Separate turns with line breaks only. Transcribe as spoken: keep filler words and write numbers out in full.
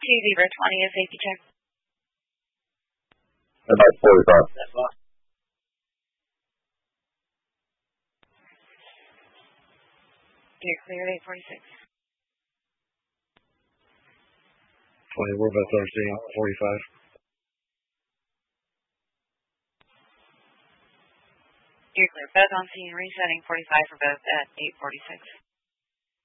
Two Zebra twenty, a safety check.
About forty-five.
You're clear at eight forty-six.
twenty, we're about thirteen, forty-five.
You're clear. Both on scene, resetting forty-five for both at eight forty-six.